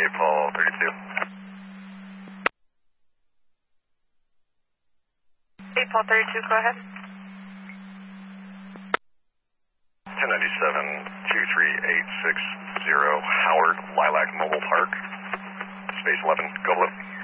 Paul 32. 8 Paul 32, go ahead. 1097-23860 Howard Lilac Mobile Park, Space 11, go blue.